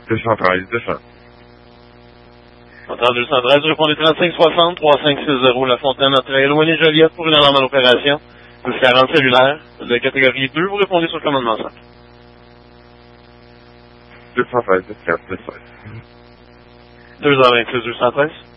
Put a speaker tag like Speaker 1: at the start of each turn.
Speaker 1: 213, 200.
Speaker 2: Entend 213, répondez 3560, 3560, La Fontaine, à éloigné Joliette pour une alarme en opération. Plus 40 cellulaire, de catégorie 2, vous répondez sur le commandement simple.
Speaker 1: 213, 213.
Speaker 2: 226, 213.